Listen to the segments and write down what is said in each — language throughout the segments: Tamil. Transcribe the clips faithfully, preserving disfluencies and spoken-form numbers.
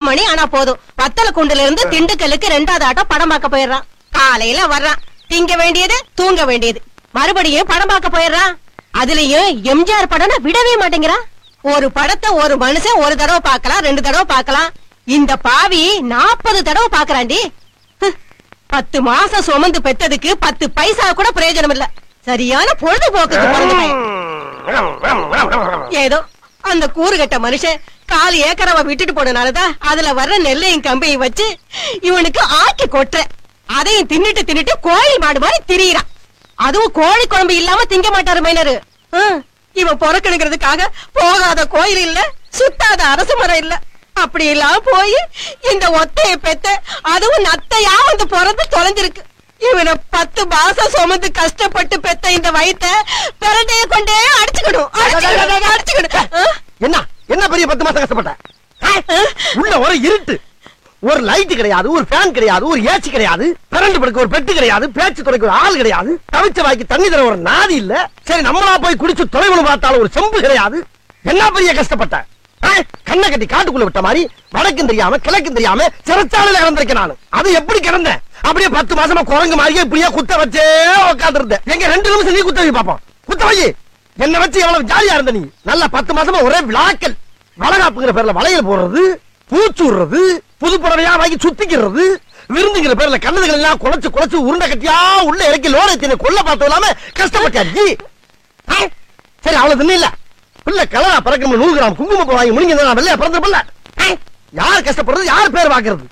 மணி ஆனா போதும் வத்தல குண்டுல இருந்து திண்டுக்கல்லுக்கு ரெண்டாவது ஆட்டம் படம் பார்க்க போயிடுறான். காலையில வர்றான், திங்க வேண்டியது தூங்க வேண்டியது, மறுபடியும் படம் பார்க்க போயிடுறான். அதுலயும் எம்ஜிஆர் படம்னா விடவே மாட்டேங்கிறான். ஒரு படத்தை ஒரு மனுஷன் ஒரு தடவை பார்க்கலாம், ரெண்டு தடவை பார்க்கலாம். இந்த பாவி நாற்பது தடவை பாக்குறாண்டி. பத்து மாசம் சுமந்து பெத்ததுக்கு பத்து பைசா கூட பிரயோஜனம் இல்ல. சரியான பொழுதுபோக்கு. ஏதோ அந்த கூறுகட்ட மனுஷன் காலு ஏக்கரவ விட்டுட்டு போனனாலதான் அதுல வர்ற நெல்லையும் கம்பையும் வச்சு இவனுக்கு ஆக்கி கொட்டுற. அதையும் தின்னுட்டு தின்னுட்டு கோழி மாடு மாதிரி திரியிறான். அதுவும் கோழி குழம்பு இல்லாம திங்க மாட்டாரு மைனரு. இவன் பொறக்கணுங்கிறதுக்காக போகாத கோயில் இல்ல, சுத்தாத அரசு மரம் இல்ல. அப்படி எல்லாம் போய் இந்த ஒத்தைய பெத்த அதுவும் நத்தையா வந்து பிறந்து தொலைஞ்சிருக்கு. இவனை பத்து மாசம் சுமந்து கஷ்டப்பட்டு பெத்த இந்த வயிற்ற பிறண்டைய கொண்டே அடிச்சுக்கணும் அடிச்சுக்கணும். என்ன என்ன பெரிய பத்து மாசம் கஷ்டப்பட்ட? உள்ள ஒரு இருட்டு, ஒரு லைட் கிடையாது, ஒரு ஃபேன் கிடையாது, ஒரு ஏசி கிடையாது, கரண்ட் படுக்க ஒரு பெட்டு கிடையாது, பேச்சு துறைக்கு ஒரு ஆள் கிடையாது, தவிச்ச வாய்க்கு தண்ணி தர ஒரு நாதி இல்ல. சரி நம்மளா போய் குடிச்சு தொலைவனு பார்த்தாலும் ஒரு செம்பு கிடையாது. என்ன பெரிய கஷ்டப்பட்ட? கண்ணை கட்டி காட்டுக்குள்ள விட்ட மாதிரி வடக்கும் தெரியாம கிழக்கும் தெரியாம சிறைச்சாலையில இறந்திருக்கேன் நானு. அது எப்படி கிடந்தேன்? அப்படியே பத்து மாசமா குரங்கு மாதிரியே இப்படியே குத்த வச்சே உட்காந்து இருந்தேன். எங்க ரெண்டு நிமிஷம் நீ குத்த வை பாப்போம். குத்த வை. என்ன வச்சு எவ்வளவு ஜாலியா இருந்த நீ. நல்லா பத்து மாசமா ஒரே விழாக்கள். வளகாப்புங்கிற பேர்ல வளையல் போடுறது, பூச்சுடுறது, புது புடவையா வாங்கி சுத்திக்கிறது, விருந்துங்கிற பேர்ல கண்ணதுகள் எல்லாம் குலைச்சு குலைச்சு உருண்டை கட்டியா உள்ள இறக்கி லோனை கொல்ல பார்த்தது இல்லாம கஷ்டப்பட்டாச்சு. சரி அவ்வளவு தின்னு இல்ல பிள்ளை கலரா பறக்க நூறு கிராம் குங்குமப்பூ வாங்கி முடிங்க வெள்ளையா பிறந்த யார் கஷ்டப்படுறது, யார் பேர் பாக்குறது?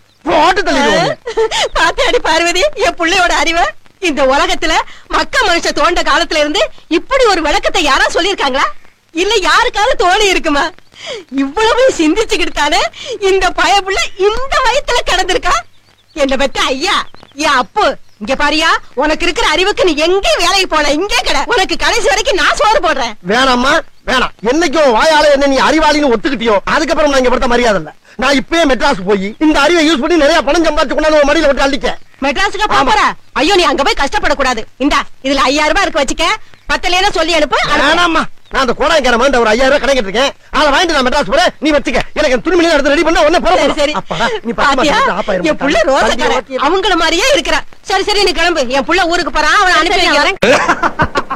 பாத்தாடி பார்வதி என் பிள்ளையோட அறிவு. இந்த உலகத்துல மக்க மனுஷ தோண்ட காலத்துல இருந்து இப்படி ஒரு விளக்கத்தை யாரா சொல்லிருக்காங்களா? இல்ல யாருக்காவது தோணி இருக்குமா? இவ்வளவு சிந்திச்சுக்கிட்டாலே இந்த பயப்புள்ள இந்த வயத்துல கிடந்திருக்கா. என்ன பத்தி ஐயா என் அப்பு இங்க பாரியா, உனக்கு இருக்கிற அறிவுக்கு நீ எங்க வேலைக்கு போன இங்கே கிட. உனக்கு கடைசி வரைக்கும் நான் சோறு போடுறேன். வேணாம்மா வேணாம். என்னைக்கும் வாயால என்ன நீ அறிவாளின்னு ஒத்துக்கிட்டியோ அதுக்கப்புறம் நான் இங்க படுத்த மரியாதை இல்ல. நான் இப்பயே மெட்ராஸ் போய் இந்த அறிவை யூஸ் பண்ணி நிறைய பணம் சம்பாதிச்சு கொண்டாந்து மடியில விட்டு அள்ளிக்க. மெட்ராஸுக்கு போற? ஐயோ நீ அங்க போய் கஷ்டப்படக்கூடாது. இந்தா இதுல ஐயாயிரம் ரூபாய் இருக்கு வச்சுக்க. பத்தலையா சொல்லி அனுப்பு. வேணாம்மா நான் அந்த கோடாய்க்கார மாதிரி ஒரு ஐயாயிரம் ரூபாய் கிடைக்கிட்டு இருக்கேன். அதை வாங்கிட்டு நான் மெட்ராஸ் போறேன். நீ வச்சுக்க. எனக்கு துணிமணி எடுத்து ரெடி பண்ண உடனே போற. சரி என் புள்ள ரோசக்கார அவங்கள மாதிரியே இருக்கிறா. சரி சரி நீ கிளம்பு. என் புள்ள ஊருக்கு போறான், அவன் அனுப்பி வைக்கிறேன்.